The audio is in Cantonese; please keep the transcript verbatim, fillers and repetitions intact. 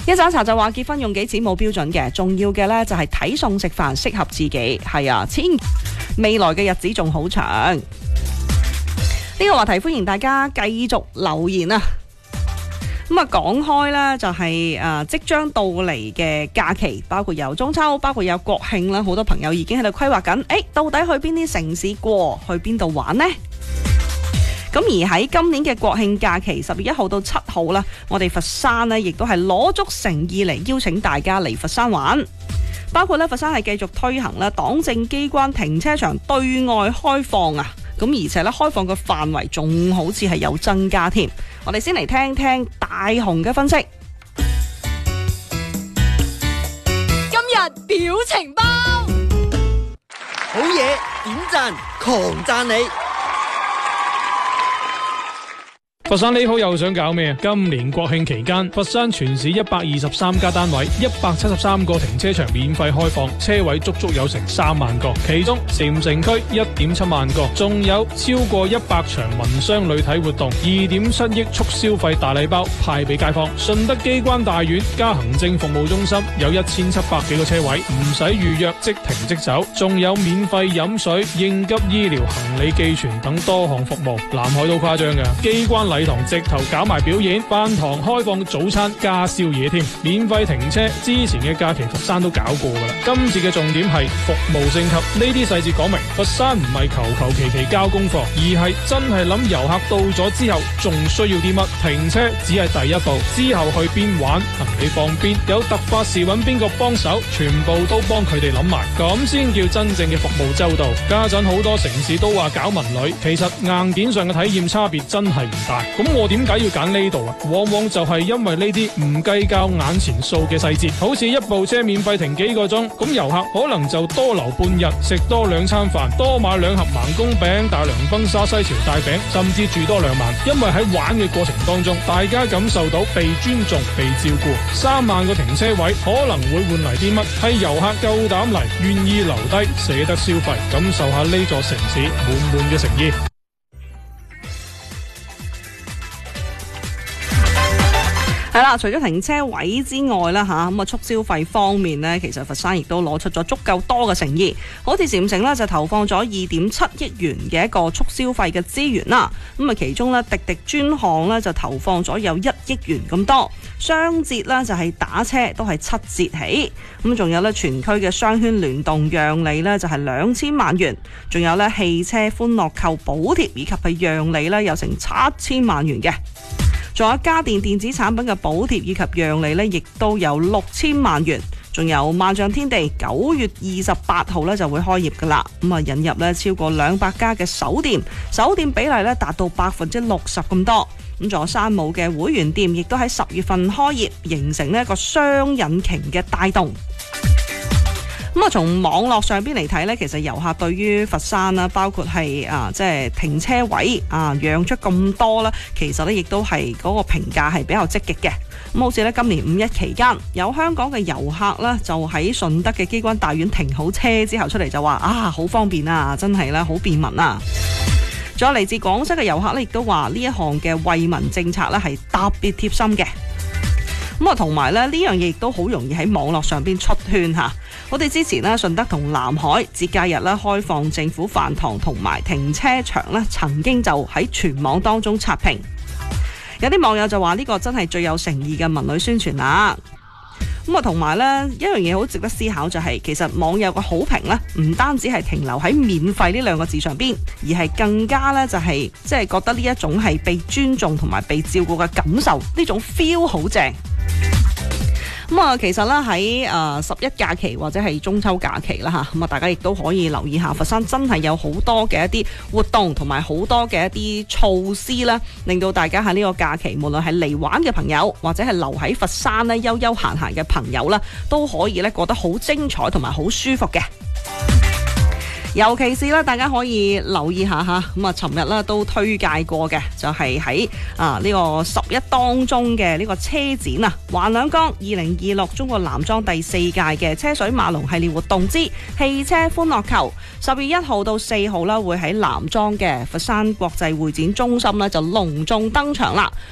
一盞茶就話結婚用幾錢冇標準嘅，重要嘅呢就係睇餸食飯適合自己。係啊，千未來嘅日子仲好長。呢個話題歡迎大家繼續留言啊！咁啊，講開呢就係誒即將到嚟嘅假期，包括有中秋，包括有國慶啦，好多朋友已經喺度規劃緊，誒到底去邊啲城市過，去邊度玩呢？咁而喺今年嘅國慶假期十月一號到七號啦，我哋佛山呢亦都係攞足誠意嚟邀請大家嚟佛山玩，包括咧佛山係繼續推行咧黨政機關停車場對外開放啊，咁而且咧開放嘅範圍仲好似係有增加添。我哋先嚟聽聽大雄嘅分析。 今日表情包， 好嘢，點讚，狂讚你！ 佛山你好又想搞咩？今年國慶期間，佛山全市一百二十三家單位，一百七十三個停車場免費開放，車位足足有成三萬個，其中禪城區一點七萬個，仲有超過一百場民商旅體活動，二點七億促消費大禮包派俾街坊。順德機關大院加行政服務中心有一千七百幾個車位，唔使預約即停即走，仲有免費飲水、應急醫療、行李寄存等多項服務。南海都誇張㗎，機關禮堂直頭搞埋表演，飯堂開放早餐加宵夜添，免費停車。之前嘅假期佛山都搞過噶啦，今次嘅重點係服務升級。呢啲細節講明，佛山唔係求求其其交功課，而係真係諗遊客到咗之後仲需要啲乜。停車只係第一步，之後去邊玩，行李放邊，有突發事揾邊個幫手，全部都幫佢哋諗埋，咁先叫真正嘅服務周到。家陣好多城市都話搞文旅，其實硬件上嘅體驗差別真係唔大。咁我點解要揀呢度啊？往往就係因為呢啲唔計較眼前數嘅細節，好似一部車免費停幾個鐘，咁遊客可能就多留半日，食多兩餐飯，多買兩盒盲公餅、大涼崩沙西潮大餅，甚至住多兩晚。因為喺玩嘅過程當中，大家感受到被尊重、被照顧。三萬個停車位可能會換嚟啲乜？係遊客夠膽嚟，願意留低，捨得消費，感受下呢座城市滿滿嘅誠意。 係啦，除咗停車位之外啦吓，咁啊促消費方面呢，其實佛山亦都攞出咗足夠多嘅誠意。好似禪城呢，就投放咗二點七億元嘅一個促消費嘅資源啦。咁啊其中呢，滴滴專項呢，就投放咗有一億元咁多，雙節呢，就係打車都係七折起。咁仲有呢，全區嘅商圈聯動讓利呢，就係兩千萬元，仲有呢，汽車歡樂購補貼以及係讓利呢，有成七千萬元嘅。仲有家電電子產品嘅補貼以及讓利呢，亦都有六千萬元。仲有萬象天地九月二十八號呢就會開業噶啦，咁啊引入呢超過兩百家嘅首店，首店比例呢達到百分之六十咁多。咁仲有山姆嘅會員店，亦都喺十月份開業，形成呢一個雙引擎嘅帶動。咁啊，從網絡上邊嚟睇呢，其實遊客對於佛山啦，包括係啊，即係停車位啊，讓出咁多啦，其實呢亦都係嗰個評價係比較積極嘅。咁好似呢，今年五一期間，有香港嘅遊客呢，就喺順德嘅機關大院停好車之後出嚟就話啊，好方便啊，真係啦，好便民啊！仲有嚟自廣西嘅遊客呢，亦都話呢一項嘅惠民政策呢係特別貼心嘅。咁啊，同埋咧呢樣嘢亦都好容易喺網絡上邊出圈吓。我哋之前呢，順德同南海節假日咧開放政府飯堂同埋停車場咧，曾經就喺全網當中刷屏。有啲網友就話呢個真係最有誠意嘅文旅宣傳啦。咁啊，同埋呢一樣嘢好值得思考就係、是，其實網友嘅好評呢，唔單止係停留喺免費呢兩個字上邊，而係更加呢就係即係覺得呢一種係被尊重同埋被照顧嘅感受，呢種 feel 好正。咁啊，其實咧喺誒十一假期或者係中秋假期啦吓，咁啊大家亦都可以留意下，佛山真係有好多嘅一啲活動同埋好多嘅一啲措施啦，令到大家喺呢個假期，無論係嚟玩嘅朋友或者係留喺佛山咧悠悠閒閒嘅朋友啦，都可以咧過得好精彩同埋好舒服嘅。尤其是咧，大家可以留意下吓，咁啊，尋日咧都推介過嘅，就係喺啊呢個十一當中嘅呢個車展啊，橫兩江二零二六中國男裝第四屆嘅車水馬龍系列活動之汽車歡樂球，十月一號到四號啦，會喺南莊嘅佛山國際會展中心咧就隆重登場啦。